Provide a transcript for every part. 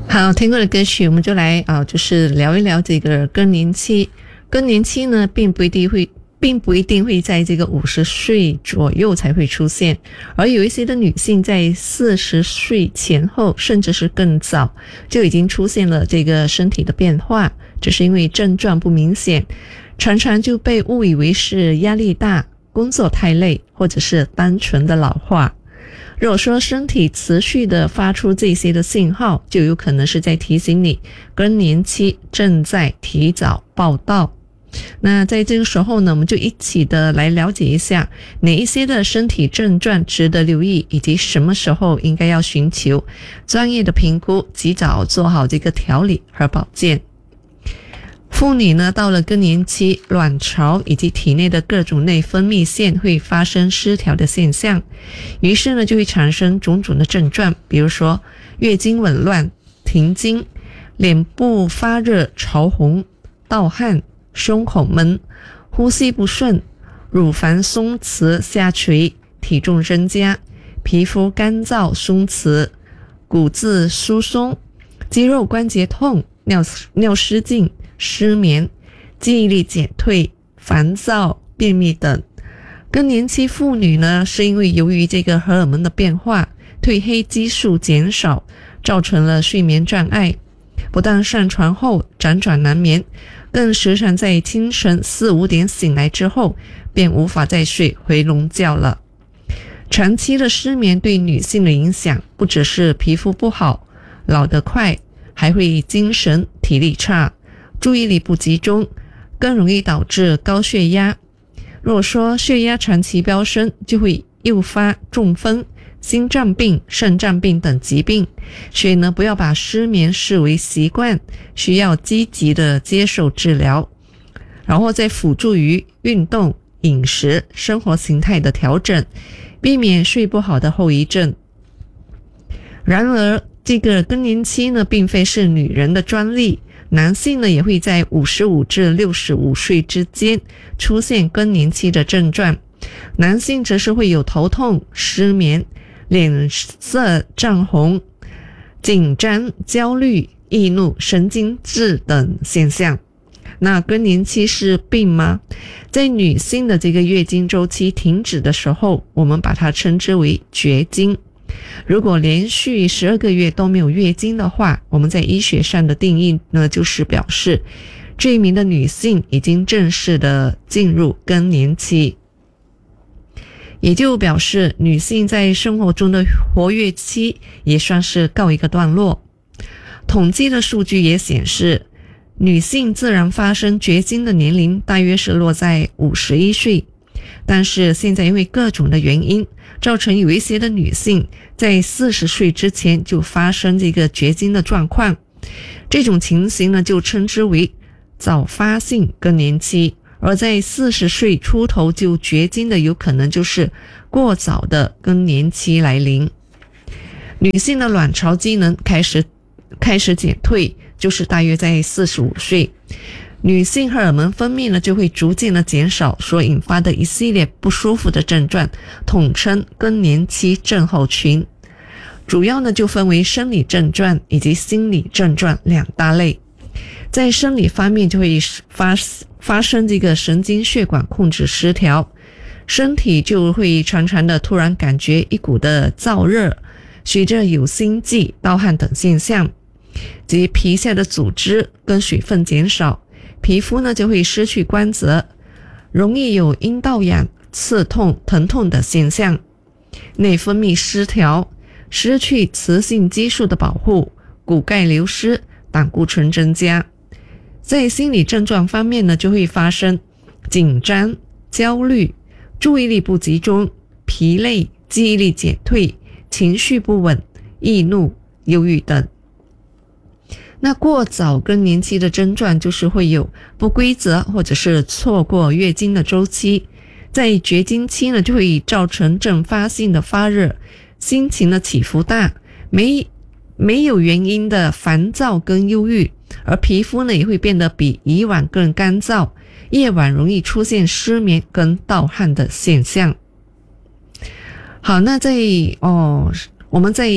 好，听过的歌曲我们就来就是聊一聊这个更年期。更年期呢并不一定会在这个50岁左右才会出现，而有一些的女性在40岁前后甚至是更早就已经出现了这个身体的变化，只是因为症状不明显，常常就被误以为是压力大、工作太累，或者是单纯的老化。如果说身体持续的发出这些的信号，就有可能是在提醒你更年期正在提早报到。那在这个时候呢，我们就一起的来了解一下哪一些的身体症状值得留意，以及什么时候应该要寻求专业的评估，及早做好这个调理和保健。妇女呢，到了更年期，卵巢以及体内的各种内分泌腺会发生失调的现象，于是呢就会产生种种的症状，比如说月经紊乱、停经、脸部发热潮红、盗汗、胸口闷、呼吸不顺、乳房松弛下垂、体重增加、皮肤干燥松弛、骨质疏松、肌肉关节痛、尿失禁、失眠、记忆力减退、烦躁、便秘等。更年期妇女呢，是因为由于这个荷尔蒙的变化，褪黑激素减少，造成了睡眠障碍，不但上床后辗转难眠，更时常在清晨4、5点醒来之后便无法再睡回笼觉了。长期的失眠对女性的影响不只是皮肤不好、老得快，还会精神体力差、注意力不集中，更容易导致高血压。如果说血压长期飙升，就会诱发中风、心脏病、肾脏病等疾病，所以呢，不要把失眠视为习惯，需要积极的接受治疗，然后再辅助于运动、饮食、生活形态的调整，避免睡不好的后遗症。然而，这个更年期呢，并非是女人的专利，男性呢也会在55至65岁之间出现更年期的症状，男性则是会有头痛、失眠、脸色涨红、紧张、焦虑、易怒、神经质等现象。那更年期是病吗？在女性的这个月经周期停止的时候，我们把它称之为绝经。如果连续12个月都没有月经的话，我们在医学上的定义呢，就是表示这一名的女性已经正式的进入更年期，也就表示女性在生活中的活跃期也算是告一个段落。统计的数据也显示，女性自然发生绝经的年龄大约是落在51岁，但是现在因为各种的原因，造成有一些的女性在40岁之前就发生这个绝经的状况，这种情形呢就称之为早发性更年期。而在40岁出头就绝经的，有可能就是过早的更年期来临。女性的卵巢机能开始减退，就是大约在45岁，女性荷尔蒙分泌呢就会逐渐的减少，所引发的一系列不舒服的症状，统称更年期症候群。主要呢就分为生理症状以及心理症状两大类。在生理方面，就会发生这个神经血管控制失调，身体就会常常的突然感觉一股的燥热，随着有心悸、盗汗等现象，及皮下的组织跟水分减少，皮肤呢就会失去光泽，容易有阴道痒、刺痛、疼痛的现象，内分泌失调，失去雌性激素的保护，骨钙流失，胆固醇增加。在心理症状方面呢，就会发生紧张、焦虑、注意力不集中、疲累、记忆力减退、情绪不稳、易怒、忧郁等。那过早更年期的症状就是会有不规则或者是错过月经的周期，在绝经期呢就会造成阵发性的发热，心情的起伏大，没有原因的烦躁跟忧郁，而皮肤呢也会变得比以往更干燥，夜晚容易出现失眠跟盗汗的现象。好，那我们在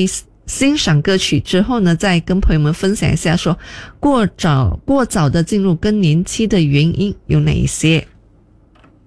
欣赏歌曲之后呢，再跟朋友们分享一下说过早的进入更年期的原因有哪一些。